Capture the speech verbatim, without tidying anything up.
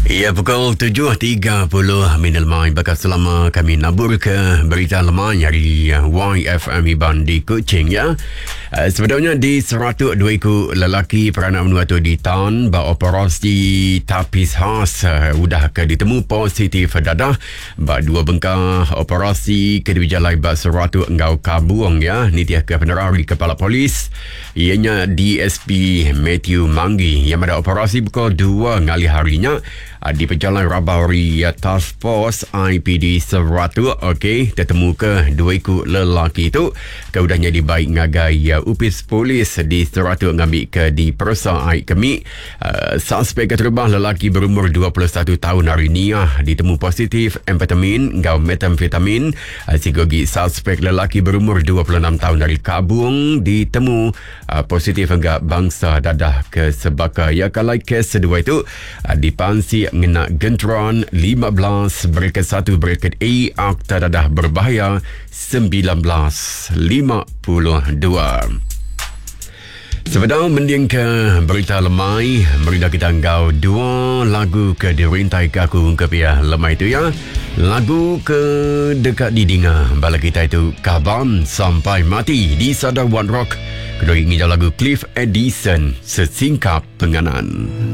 Ya, pukul tujuh tiga puluh minit lemai bakal selama kami nabur ke berita lemai dari Y F M Iban di Kuching ya. Uh, sebenarnya di seratus dua ikut lelaki peranak menua tu ditahan beroperasi tapis khas uh, udah ke ditemu positif dadah ba dua bengkah operasi ke dijalai ba seratus engau kabuang ya. Ni dia ke penerari kepala polis ianya D S P Matthew Manggi yang ada operasi pukul dua ngali harinya di Pejalan Rabauri Task Force I P D seratus. Okey, tertemu ke dua ikut lelaki tu keudahnya dibaik ngagai uh, upis polis di seratus ngambil ke di Persa Aik Kemik. Uh, suspek keterbang lelaki berumur dua puluh satu tahun hari ni ah, ditemu positif amfetamin ngau metamfetamin. Uh, Sigogi suspek lelaki berumur dua puluh enam tahun dari Kabung ditemu uh, positif enggak bangsa dadah ke Sebaka. Ya, kalau kes kedua itu uh, dipansi ngena gentron lima belas bracket satu bracket A akta dadah berbahaya sembilan belas lima puluh dua. Sebenarnya mending ke berita lemai, berita kita engkau dua lagu ke dirintai ke aku ke pihak lemai itu ya. Lagu ke dekat didinga bala kita itu Kabam Sampai Mati di Sadar One Rock. Kedua ingin lagu Cliff Edison Sesingkap Penganan.